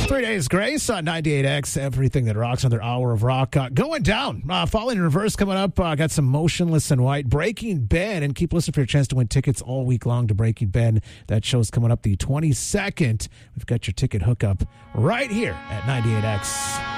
3 Days Grace on 98X, everything that rocks, another hour of rock. Going down, Falling in Reverse coming up. Got some Motionless in White, Breaking Ben, and keep listening for your chance to win tickets all week long to Breaking Ben. That show's coming up the 22nd. We've got your ticket hookup right here at 98X.